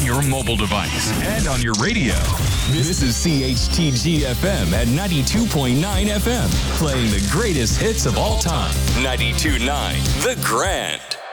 your mobile device and on your radio. This is CHTG FM at 92.9 FM, playing the greatest hits of all time. 92.9 The Grand.